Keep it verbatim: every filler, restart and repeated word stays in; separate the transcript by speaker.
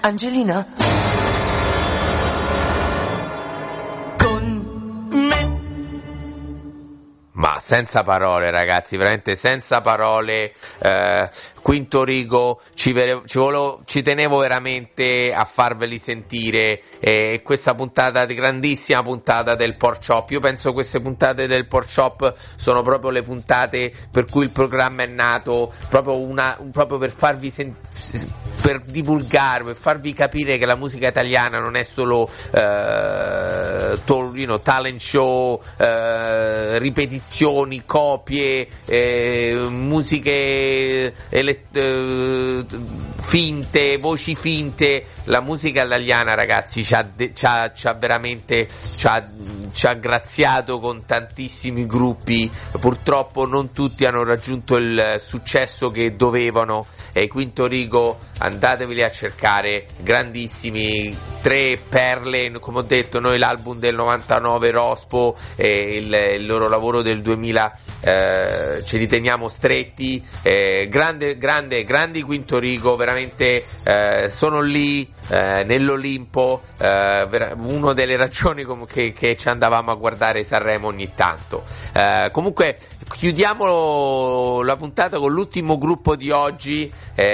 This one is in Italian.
Speaker 1: Angelina? Con me.
Speaker 2: Ma senza parole, ragazzi, veramente senza parole. eh, Quinto Rigo, ci, vere, ci, volevo, ci tenevo veramente a farveli sentire eh, questa puntata, di grandissima puntata del Pork Chop. Io penso queste puntate del Pork Chop sono proprio le puntate per cui il programma è nato, proprio, una, proprio per farvi sentire, per divulgare, per farvi capire che la musica italiana non è solo eh, to, you know, talent show, eh, ripetizioni, copie, eh, musiche ele- eh, finte, voci finte. La musica italiana, ragazzi, ci ha, de- ci ha, ci ha veramente ci ha, ci ha graziato con tantissimi gruppi. Purtroppo non tutti hanno raggiunto il successo che dovevano, e Quinto Rigo andateveli a cercare, grandissimi, tre perle, come ho detto noi, l'album del novantanove Rospo e il, il loro lavoro del duemila, eh, ce li teniamo stretti, eh, grande, grande, grandi Quinto Rigo, veramente eh, sono lì eh, nell'Olimpo, eh, vera- una delle ragioni com- che, che ci andavamo a guardare Sanremo ogni tanto. Eh, comunque chiudiamo la puntata con l'ultimo gruppo di oggi. eh,